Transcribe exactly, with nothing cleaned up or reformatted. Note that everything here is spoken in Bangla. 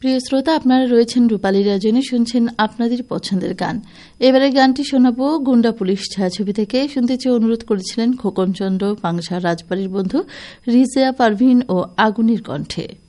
প্রিয় শ্রোতা, আপনারা রয়েছেন রূপালী রাজনে, শুনছেন আপনাদের পছন্দের গান। এবারে গানটি শোনাবো গুন্ডা পুলিশ ছায়াছবি থেকে। শুনতে চেয়ে অনুরোধ করেছিলেন খোকনচন্দ্র পাংশা রাজবাড়ির বন্ধু রিজিয়া পারভিন ও আগুনের কণ্ঠে।